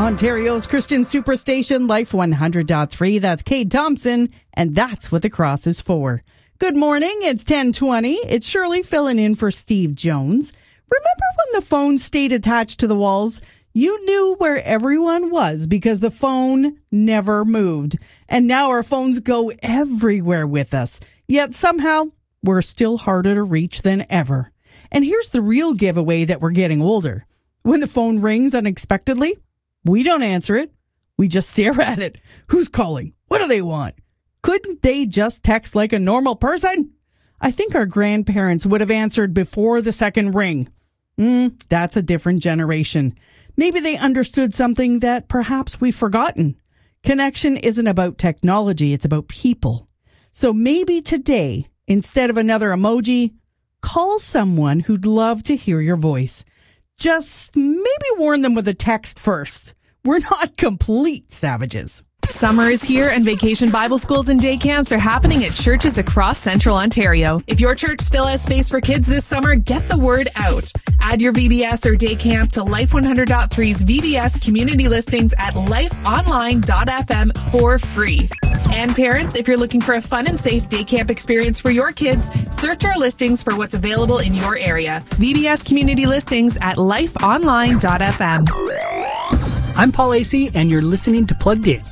Ontario's Christian Superstation, Life 100.3. That's Kate Thompson, and that's what the cross is for. Good morning. It's 10:20. It's Shirley filling in for Steve Jones. Remember when the phone stayed attached to the walls? You knew where everyone was because the phone never moved. And now our phones go everywhere with us. Yet somehow, we're still harder to reach than ever. And here's the real giveaway that we're getting older. When the phone rings unexpectedly, we don't answer it. We just stare at it. Who's calling? What do they want? Couldn't they just text like a normal person? I think our grandparents would have answered before the second ring. That's a different generation. Maybe they understood something that perhaps we've forgotten. Connection isn't about technology, it's about people. So maybe today, instead of another emoji, call someone who'd love to hear your voice. Just maybe warn them with a text first. We're not complete savages. Summer is here and Vacation Bible Schools and day camps are happening at churches across Central Ontario. If your church still has space for kids this summer, get the word out. Add your VBS or day camp to Life 100.3's VBS community listings at lifeonline.fm for free. And parents, if you're looking for a fun and safe day camp experience for your kids, search our listings for what's available in your area. VBS community listings at lifeonline.fm. I'm Paul Acey, and you're listening to Plugged In.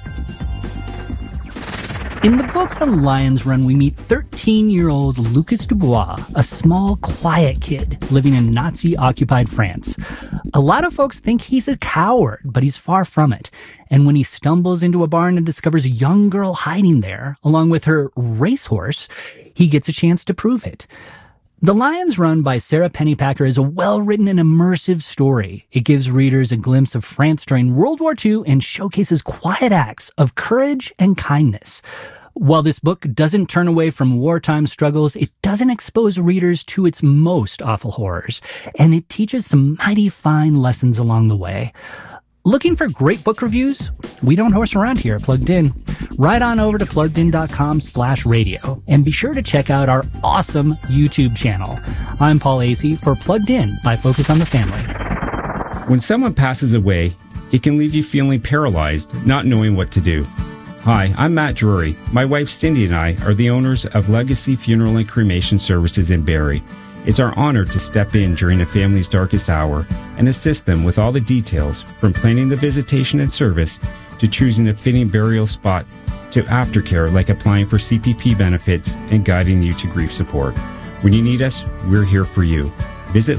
In the book The Lion's Run, we meet 13-year-old Lucas Dubois, a small, quiet kid living in Nazi-occupied France. A lot of folks think he's a coward, but he's far from it. And when he stumbles into a barn and discovers a young girl hiding there, along with her racehorse, he gets a chance to prove it. The Lion's Run by Sarah Pennypacker is a well-written and immersive story. It gives readers a glimpse of France during World War II and showcases quiet acts of courage and kindness. While this book doesn't turn away from wartime struggles, it doesn't expose readers to its most awful horrors, and it teaches some mighty fine lessons along the way. Looking for great book reviews? We don't horse around here at Plugged In. Right on over to pluggedin.com/radio and be sure to check out our awesome YouTube channel. I'm Paul Acey for Plugged In by Focus on the Family. When someone passes away, it can leave you feeling paralyzed, not knowing what to do. Hi, I'm Matt Drury. My wife Cindy and I are the owners of Legacy Funeral and Cremation Services in Barrie. It's our honor to step in during a family's darkest hour and assist them with all the details, from planning the visitation and service to choosing a fitting burial spot to aftercare like applying for CPP benefits and guiding you to grief support. When you need us, we're here for you. Visit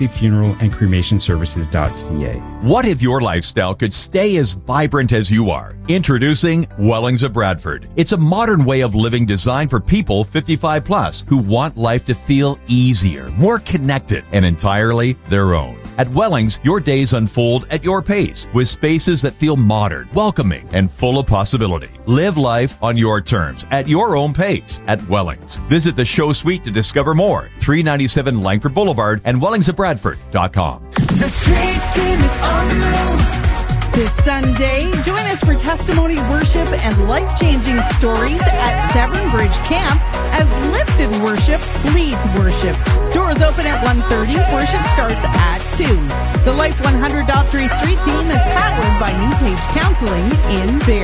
legacyfunerallandcremationservices.ca. What if your lifestyle could stay as vibrant as you are? Introducing Wellings of Bradford. It's a modern way of living designed for people 55 plus who want life to feel easier, more connected, and entirely their own. At Wellings, your days unfold at your pace with spaces that feel modern, welcoming, and full of possibility. Live life on your terms at your own pace at Wellings. Visit the show suite to discover more. 397 Langford Boulevard and wellingsofbradford.com. The street team is on the move. This Sunday, join us for testimony worship and life-changing stories at Severn Bridge Camp as Lifted Worship leads worship. Doors open at 1:30. Worship starts at 2. The Life 100.3 Street Team is powered by New Page Counseling in Barrie.